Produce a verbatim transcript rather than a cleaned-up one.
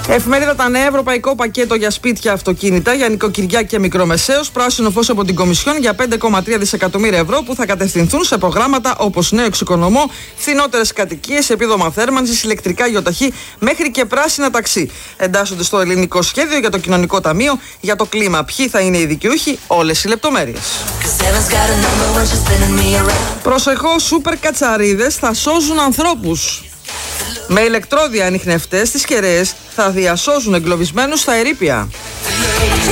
Εφημερίδα Τα Νέα, ευρωπαϊκό πακέτο για σπίτια, αυτοκίνητα, για νοικοκυριά και μικρομεσαίους. Πράσινο φως από την Κομισιόν για πέντε κόμμα τρία δισεκατομμύρια ευρώ που θα κατευθυνθούν σε προγράμματα όπως νέο εξοικονομώ, φθηνότερες κατοικίες, επίδομα θέρμανσης, ηλεκτρικά γιοταχή μέχρι και πράσινα ταξί. Εντάσσονται στο ελληνικό σχέδιο για το κοινωνικό ταμείο, για το κλίμα. Ποιοι θα είναι οι δικαιούχοι, όλες οι λεπτομέρειες. Προσεχώς, σούπερ κατσαρίδες θα σώζουν ανθρώπους. Με ηλεκτρόδια ανιχνευτές στις κεραίες θα διασώζουν εγκλωβισμένους στα ερείπια.